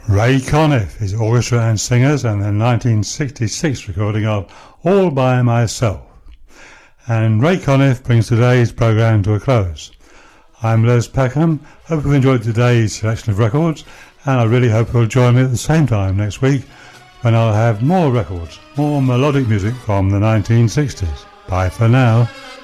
Ray Conniff, his orchestra and singers, and their 1966 recording of All By Myself. And Ray Conniff brings today's programme to a close. I'm Les Peckham. Hope you've enjoyed today's selection of records, and I really hope you'll join me at the same time next week when I'll have more records, more melodic music from the 1960s. Bye for now.